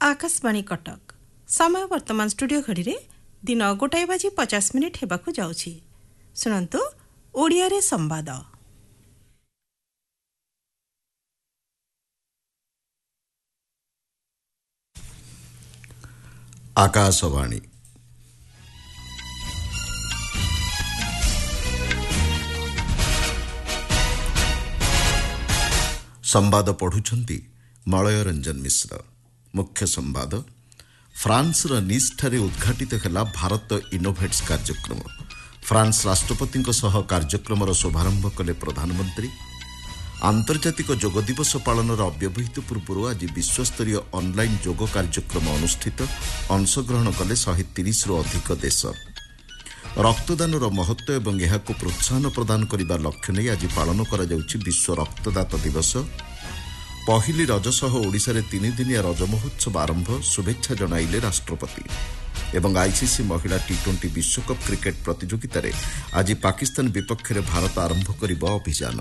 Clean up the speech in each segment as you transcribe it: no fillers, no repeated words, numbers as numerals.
आकाशवाणी कटक समय वर्तमान स्टूडियो घड़ी रे दिन 1:50 हेबाकु जाउछि। सुनंतु ओडिया रे संवाद। आकाशवाणी संवाद पढ़ुछंती मलय रंजन मिश्र। मुख्य संवाद। फ्रांस नीस ठारे उद्घाटित है भारत इनोभेट्स कार्यक्रम। फ्रांस राष्ट्रपति कार्यक्रम शुभारंभ कले प्रधानमंत्री। आंतर्जातिक योग दिवस पालन अव्यवहित पूर्व आज विश्वस्तरीय ऑनलाइन योग कार्यक्रम अनुष्ठित। अंशग्रहण कले 130 रु अधिक देश। रक्तदान महत्व एवं यहाक प्रोत्साहन प्रदान करने लक्ष्य नहीं आज पालन करा जाउछि विश्व रक्तदाता दिवस। पहिली रज सह ओडिशा रे 3 दिनिया रज महोत्सव आरंभ। शुभेच्छा जणाइले राष्ट्रपति। एवं आईसीसी महिला टी20 विश्वकप क्रिकेट प्रतियोगिता रे आज पाकिस्तान विपक्ष में भारत आरंभ करिबो अभियान।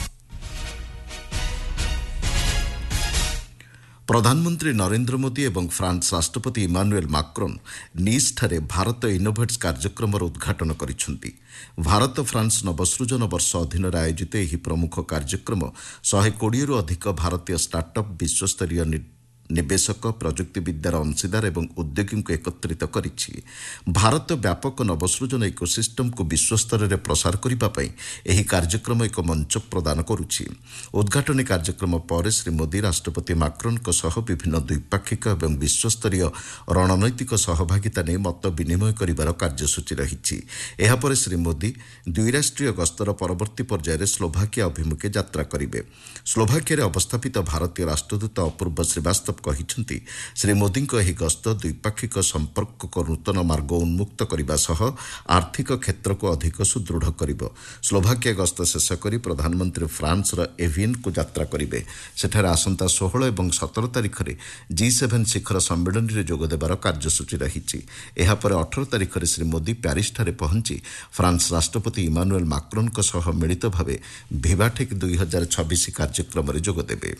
प्रधानमंत्री नरेंद्र मोदी एवं फ्रांस राष्ट्रपति इमानुएल माक्रोन नीस ठारे भारत इनोभेट्स कार्यक्रम उद्घाटन करिसेंती। भारत फ्रांस नवसृजन वर्ष अधीन आयोजित यह प्रमुख कार्यक्रम 120 रु अधिक भारतीय स्टार्टअप, विश्वस्तरीय निवेशक, प्रजुक्ति विद्यार अंशीदार एवं उद्योगी को एकत्रित करिछि। भारत व्यापक नवसृजन इकोसिस्टम को विश्वस्तर में प्रसार करने यह कार्यक्रम एक मंच प्रदान करुछि। उद्घाटनी कार्यक्रम पर श्री मोदी राष्ट्रपति माक्रोन सह विभिन्न द्विपाक्षिक एवं विश्वस्तरीय रणनैतिक सहभागिता ने मत विनिमय करिवार कार्यसूची रही। एहापर श्री मोदी द्विराष्ट्रीय गस्तर परवर्ती पर्यायर स्लोभाकिया अभिमुखे यात्रा करिवे। स्लोभाकिया अवस्थापित भारतीय राष्ट्रदूत अपूर्व श्रीवास्तव कहिसेंती श्री मोदी यह गस्त द्विपाक्षिक संपर्क को नूतन मार्ग उन्मुक्त करने सह आर्थिक क्षेत्र को अधिक सुदृढ़ करिबो। स्लोभाकिया गस्त शेष करी प्रधानमंत्री फ्रांस एवियन को यात्रा करिवे। सेठारे आसंता 16 एवं 17 तारिख में G7 शिखर सम्मेलन में जोगदेवार कार्यसूची रही। एहापर 18 तारिख में श्री मोदी प्यारिस ठारे पहुंची फ्रांस राष्ट्रपति इमानुएल माक्रोन सह मिलित भावे भिवाटेक 2026 कार्यक्रम में जोगदेवे।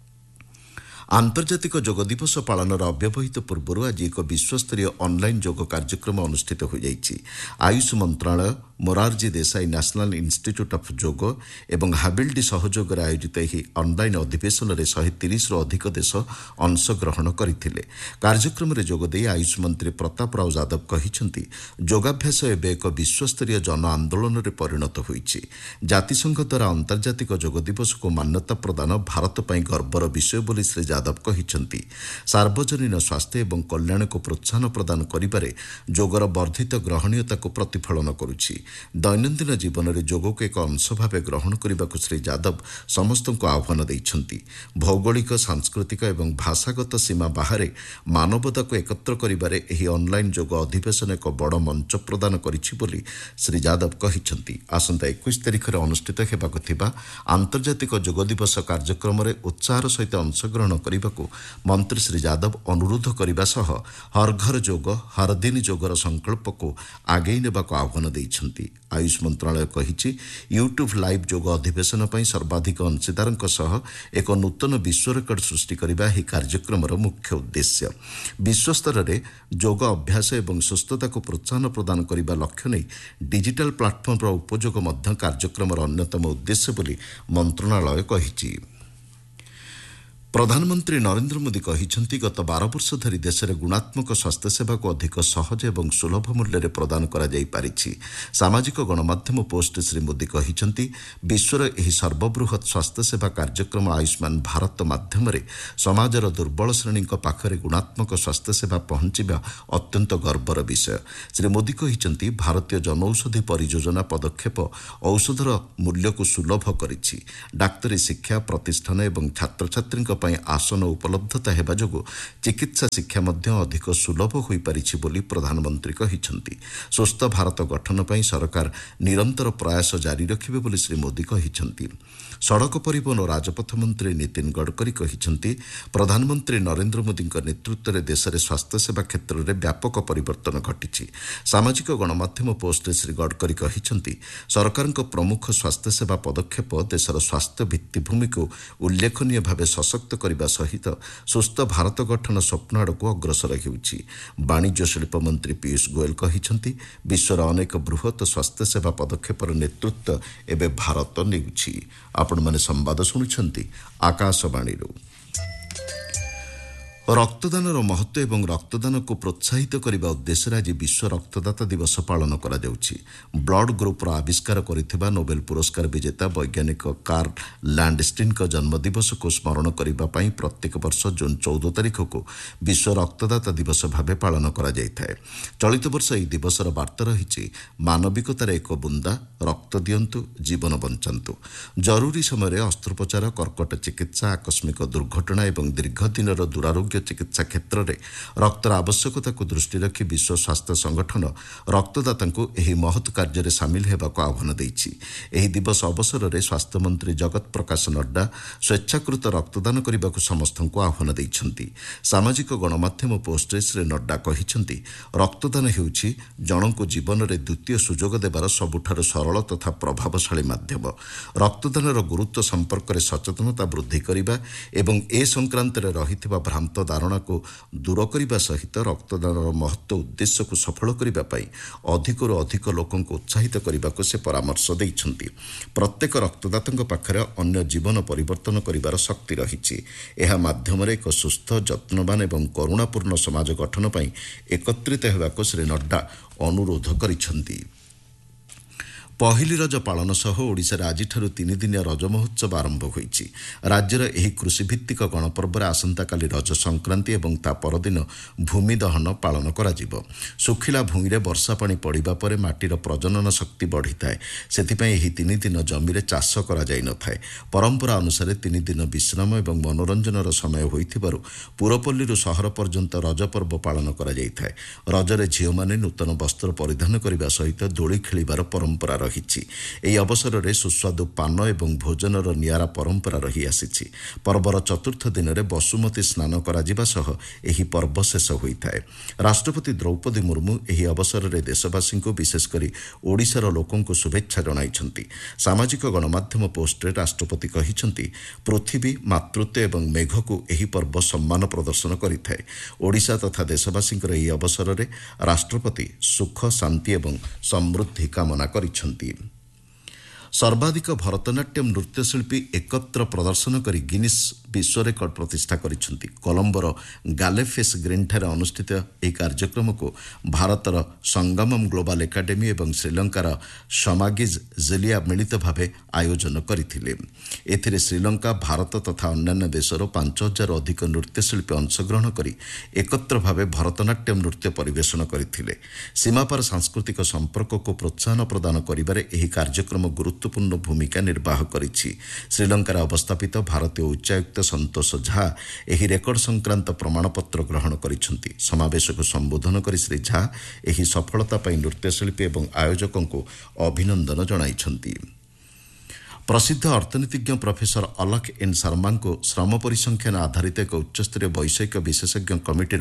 आंतर्जातिक योग दिवस पालन अव्यवहित पूर्व आज एक विश्वस्तरीय ऑनलाइन योग कार्यक्रम अनुष्ठित हो जाइछि। आयुष मंत्रालय, Morarji Desai national institute of योग एवं हाबिल्डी सहयोग आयोजित यह ऑनलाइन अधिवेशन में 130 रु अधिक देश अंशग्रहण करथिले। कार्यक्रम में जोगदे आयुष मंत्री प्रताप राव यादव कहिसेंती योगाभ्यास एवं एक विश्वस्तरीय जन आंदोलन में परिणत होइछि। जातिसंघ द्वारा अंतर्जातिक योग दिवस को मान्यता प्रदान भारत पई गर्वर विषय बोली श्री यादव कहिसेंती। सार्वजनीन स्वास्थ्य एवं कल्याण को प्रोत्साहन प्रदान करिबारे योगर वर्धित ग्रहणीयता को प्रतिफलन करुछि। दैनंदिन जीवन में योग को एक अंश भाव ग्रहण करने को श्री यादव समस्त को आह्वान देइछंती। भौगोलिक, सांस्कृतिक एवं भाषागत सीमा बाहर मानवता को एकत्र करिबारे एही ऑनलाइन योग अधिवेशन एक बड़ मंच प्रदान करिछि बोली श्री यादव कहिसेंती। आसंता 21 तारिख में अनुष्ठित हेबाकु थिबा आंतर्जातिक योग दिवस कार्यक्रम में उत्साहर सहित अंशग्रहण करने को मंत्री श्री यादव अनुरोध करने सह हर घर योग हर दिन योगर संकल्प को आगे नेबाक आह्वान देइछंती। आयुष मंत्रालय कहिछि यूट्यूब लाइव योग अधिवेशन पर सर्वाधिक अंशीदारों सह एक नूतन विश्व रेकर्ड सृष्टि करने ही कार्यक्रम मुख्य उद्देश्य। विश्व स्तर में योग अभ्यास एवं सुस्थता को प्रोत्साहन प्रदान करने लक्ष्य नहीं डिजिटल प्लाटफर्म उपयोग मध्य कार्यक्रम अन्यतम उद्देश्य बोली मंत्रणालय कहिछि। प्रधानमंत्री नरेंद्र मोदी कहिसेंती गत 12 वर्ष धरी देश में गुणात्मक स्वास्थ्य सेवा को अधिक सहज एवं सुलभ मूल्य में प्रदान करा जाई पारिछि। सामाजिक गणमाध्यम पोस्ट श्री मोदी कहिसेंती विश्वर एही सर्वबृहत स्वास्थ्य सेवा कार्यक्रम आयुष्मान भारत माध्यम समाजर दुर्बल श्रेणी पाखरे गुणात्मक स्वास्थ्य सेवा पहुंचवा अत्यंत गर्वर विषय। श्री मोदी कहिसेंती भारतीय जनौषधि परियोजना पदक्षेप औषधर मूल्य को सुलभ करिछि। डाक्तरी शिक्षा प्रतिष्ठान एवं छात्र छात्री आसन उपलब्धता हेबा जोगु चिकित्सा शिक्षा मध्य अधिक सुलभ होई पारिछि बोली प्रधानमंत्री कहिसेंती। स्वस्थ भारत गठन पई सरकार निरंतर प्रयास जारी रखिबे बोली श्री मोदी कहिसेंती। सड़क परिवहन और राजपथ मंत्री नितिन गडकरी कहिसेंती प्रधानमंत्री नरेंद्र मोदी नेतृत्व में देश में स्वास्थ्य सेवा क्षेत्र में व्यापक परिवर्तन घटिछि। सामाजिक गणमाध्यम पोस्ट श्री गडकरी कहिसेंती सरकार प्रमुख स्वास्थ्य सेवा पदक्षेप देशर स्वास्थ्य भित्तिभूमि को उल्लेखनीय भाव सशक्त ସଶକ୍ତ କରିବା ସହିତ ସୁସ୍ଥ ଭାରତ ଗଠନ ସ୍ୱପ୍ନ ଆଡ଼କୁ ଅଗ୍ରସର ହେଉଛି। ବାଣିଜ୍ୟ ଶିଳ୍ପ ମନ୍ତ୍ରୀ ପୀୟୁଷ ଗୋୟଲ କହିଛନ୍ତି, ବିଶ୍ୱର ଅନେକ ବୃହତ ସ୍ୱାସ୍ଥ୍ୟସେବା ପଦକ୍ଷେପର ନେତୃତ୍ୱ ଏବେ ଭାରତ ନେଉଛି। ଆପଣମାନେ ସମ୍ବାଦ ଶୁଣୁଛନ୍ତି ଆକାଶବାଣୀରୁ। ରକ୍ତଦାନର ମହତ୍ତ୍ୱ ଏବଂ ରକ୍ତଦାନକୁ ପ୍ରୋତ୍ସାହିତ କରିବା ଉଦ୍ଦେଶ୍ୟରେ ଆଜି ବିଶ୍ୱ ରକ୍ତଦାତା ଦିବସ ପାଳନ କରାଯାଉଛି। ବ୍ଲଡ୍ ଗ୍ରୁପ୍ର ଆବିଷ୍କାର କରିଥିବା ନୋବେଲ ପୁରସ୍କାର ବିଜେତା ବୈଜ୍ଞାନିକ କାର୍ଲ ଲ୍ୟାଣ୍ଡଷ୍ଟିନ୍ଙ୍କ ଜନ୍ମଦିବସକୁ ସ୍ମରଣ କରିବା ପାଇଁ ପ୍ରତ୍ୟେକ ବର୍ଷ ଜୁନ୍ 14 ତାରିଖକୁ ବିଶ୍ୱ ରକ୍ତଦାତା ଦିବସ ଭାବେ ପାଳନ କରାଯାଇଥାଏ। ଚଳିତ ବର୍ଷ ଏହି ଦିବସର ବାର୍ତ୍ତା ରହିଛି, ମାନବିକତାର ଏକ ବୁନ୍ଦା, ରକ୍ତ ଦିଅନ୍ତୁ, ଜୀବନ ବଞ୍ଚାନ୍ତୁ। ଜରୁରୀ ସମୟରେ ଅସ୍ତ୍ରୋପଚାର, କର୍କଟ ଚିକିତ୍ସା, ଆକସ୍ମିକ ଦୁର୍ଘଟଣା ଏବଂ ଦୀର୍ଘଦିନର ଦୁରାରୋଗ୍ୟ ଚିକିତ୍ସା କ୍ଷେତ୍ରରେ ରକ୍ତର ଆବଶ୍ୟକତାକୁ ଦୃଷ୍ଟି ରଖି ବିଶ୍ୱ ସ୍ୱାସ୍ଥ୍ୟ ସଂଗଠନ ରକ୍ତଦାତାଙ୍କୁ ଏହି ମହତ୍ କାର୍ଯ୍ୟରେ ସାମିଲ ହେବାକୁ ଆହ୍ୱାନ ଦେଇଛି। ଏହି ଦିବସ ଅବସରରେ ସ୍ୱାସ୍ଥ୍ୟମନ୍ତ୍ରୀ ଜଗତ ପ୍ରକାଶ ନଡ୍ଡା ସ୍ୱେଚ୍ଛାକୃତ ରକ୍ତଦାନ କରିବାକୁ ସମସ୍ତଙ୍କୁ ଆହ୍ୱାନ ଦେଇଛନ୍ତି। ସାମାଜିକ ଗଣମାଧ୍ୟମ ପୋଷ୍ଟରେ ଶ୍ରୀ ନଡ୍ଡା କହିଛନ୍ତି, ରକ୍ତଦାନ ହେଉଛି ଜଣଙ୍କୁ ଜୀବନରେ ଦ୍ୱିତୀୟ ସୁଯୋଗ ଦେବାର ସବୁଠାରୁ ସରଳ ତଥା ପ୍ରଭାବଶାଳୀ ମାଧ୍ୟମ। ରକ୍ତଦାନର ଗୁରୁତ୍ୱ ସମ୍ପର୍କରେ ସଚେତନତା ବୃଦ୍ଧି କରିବା ଏବଂ ଏ ସଂକ୍ରାନ୍ତରେ ରହିଥିବା ଭ୍ରାନ୍ତ ଧାରଣାକୁ ଦୂର କରିବା ସହିତ ରକ୍ତଦାନର ମହତ୍ତ୍ୱ ଉଦ୍ଦେଶ୍ୟକୁ ସଫଳ କରିବା ପାଇଁ ଅଧିକରୁ ଅଧିକ ଲୋକଙ୍କୁ ଉତ୍ସାହିତ କରିବାକୁ ସେ ପରାମର୍ଶ ଦେଇଛନ୍ତି। ପ୍ରତ୍ୟେକ ରକ୍ତଦାତାଙ୍କ ପାଖରେ ଅନ୍ୟ ଜୀବନ ପରିବର୍ତ୍ତନ କରିବାର ଶକ୍ତି ରହିଛି। ଏହା ମାଧ୍ୟମରେ ଏକ ସୁସ୍ଥ, ଯତ୍ନବାନ ଏବଂ କରୁଣାପୂର୍ଣ୍ଣ ସମାଜ ଗଠନ ପାଇଁ ଏକତ୍ରିତ ହେବାକୁ ଶ୍ରୀ ନଡ୍ଡା ଅନୁରୋଧ କରିଛନ୍ତି। ପହିଲି ରଜ ପାଳନ ସହ ଓଡ଼ିଶାରେ ଆଜିଠାରୁ 3 ଦିନିଆ ରଜ ମହୋତ୍ସବ ଆରମ୍ଭ ହୋଇଛି। ରାଜ୍ୟର ଏହି କୃଷିଭିତ୍ତିକ ଗଣପର୍ବରେ ଆସନ୍ତାକାଲି ରଜ ସଂକ୍ରାନ୍ତି ଏବଂ ତା ପରଦିନ ଭୂମି ଦହନ ପାଳନ କରାଯିବ। ଶୁଖିଲା ଭୂଇଁରେ ବର୍ଷା ପାଣି ପଡ଼ିବା ପରେ ମାଟିର ପ୍ରଜନନ ଶକ୍ତି ବଢ଼ିଥାଏ। ସେଥିପାଇଁ ଏହି 3 ଦିନ ଜମିରେ ଚାଷ କରାଯାଇନଥାଏ। ପରମ୍ପରା ଅନୁସାରେ 3 ଦିନ ବିଶ୍ରାମ ଏବଂ ମନୋରଞ୍ଜନର ସମୟ ହୋଇଥିବାରୁ ପୁରପଲ୍ଲୀରୁ ସହର ପର୍ଯ୍ୟନ୍ତ ରଜ ପର୍ବ ପାଳନ କରାଯାଇଥାଏ। ରଜରେ ଝିଅମାନେ ନୂତନ ବସ୍ତ୍ର ପରିଧାନ କରିବା ସହିତ ଦୋଳି ଖେଳିବାର ପରମ୍ପରା ରହିଛି। ଏହି ଅବସରରେ ସୁସ୍ୱାଦୁ ପାନ ଏବଂ ଭୋଜନର ନିଆରା ପରମ୍ପରା ରହିଆସିଛି। ପର୍ବର ଚତୁର୍ଥ ଦିନରେ ବସୁମତୀ ସ୍ନାନ କରାଯିବା ସହ ଏହି ପର୍ବ ଶେଷ ହୋଇଥାଏ। ରାଷ୍ଟ୍ରପତି ଦ୍ରୌପଦୀ ମୁର୍ମୁ ଏହି ଅବସରରେ ଦେଶବାସୀଙ୍କୁ ବିଶେଷ କରି ଓଡ଼ିଶାର ଲୋକଙ୍କୁ ଶୁଭେଚ୍ଛା ଜଣାଇଛନ୍ତି। ସାମାଜିକ ଗଣମାଧ୍ୟମ ପୋଷ୍ଟରେ ରାଷ୍ଟ୍ରପତି କହିଛନ୍ତି, ପୃଥିବୀ, ମାତୃତ୍ୱ ଏବଂ ମେଘକୁ ଏହି ପର୍ବ ସମ୍ମାନ ପ୍ରଦର୍ଶନ କରିଥାଏ। ଓଡ଼ିଶା ତଥା ଦେଶବାସୀଙ୍କର ଏହି ଅବସରରେ ରାଷ୍ଟ୍ରପତି ସୁଖ, ଶାନ୍ତି ଏବଂ ସମୃଦ୍ଧି କାମନା କରିଛନ୍ତି। ସର୍ବାଧିକ ଭରତନାଟ୍ୟମ୍ ନୃତ୍ୟଶିଳ୍ପୀ ଏକତ୍ର ପ୍ରଦର୍ଶନ କରି ଗିନିସ୍ ବିଶ୍ୱ ରେକର୍ଡ ପ୍ରତିଷ୍ଠା କରିଛନ୍ତି। କଲମ୍ବୋର ଗାଲେଫେସ୍ ଗ୍ରୀନ୍ଠାରେ ଅନୁଷ୍ଠିତ ଏହି କାର୍ଯ୍ୟକ୍ରମକୁ ଭାରତର ସଙ୍ଗମମ୍ ଗ୍ଲୋବାଲ ଏକାଡେମୀ ଏବଂ ଶ୍ରୀଲଙ୍କାର ସମାଗିଜ୍ ଜିଲିଆ ମିଳିତ ଭାବେ ଆୟୋଜନ କରିଥିଲେ। ଏଥିରେ ଶ୍ରୀଲଙ୍କା, ଭାରତ ତଥା ଅନ୍ୟାନ୍ୟ ଦେଶର 5,000ରୁ ଅଧିକ ନୃତ୍ୟଶିଳ୍ପୀ ଅଂଶଗ୍ରହଣ କରି ଏକତ୍ର ଭାବେ ଭରତନାଟ୍ୟମ୍ ନୃତ୍ୟ ପରିବେଷଣ କରିଥିଲେ। ସୀମାପାର ସାଂସ୍କୃତିକ ସମ୍ପର୍କକୁ ପ୍ରୋତ୍ସାହନ ପ୍ରଦାନ କରିବାରେ ଏହି କାର୍ଯ୍ୟକ୍ରମ ଗୁରୁତ୍ୱପୂର୍ଣ୍ଣ ଭୂମିକା ନିର୍ବାହ କରିଛି। ଶ୍ରୀଲଙ୍କାରେ ଅବସ୍ଥାପିତ ଭାରତୀୟ ଉଚ୍ଚାୟୁକ୍ତ ସନ୍ତୋଷ ଝା ଏହି ରେକର୍ଡ ସଂକ୍ରାନ୍ତ ପ୍ରମାଣପତ୍ର ଗ୍ରହଣ କରିଛନ୍ତି। ସମାବେଶକୁ ସମ୍ବୋଧନ କରି ଶ୍ରୀ ଝା ଏହି ସଫଳତା ପାଇଁ ନୃତ୍ୟଶିଳ୍ପୀ ଏବଂ ଆୟୋଜକଙ୍କୁ ଅଭିନନ୍ଦନ ଜଣାଇଛନ୍ତି। ପ୍ରସିଦ୍ଧ ଅର୍ଥନୀତିଜ୍ଞ ପ୍ରଫେସର ଅଲଖ ଏନ୍ ଶର୍ମାଙ୍କୁ ଶ୍ରମ ପରିସଂଖ୍ୟାନ ଆଧାରିତ ଏକ ଉଚ୍ଚସ୍ତରୀୟ ବୈଷୟିକ ବିଶେଷଜ୍ଞ କମିଟିର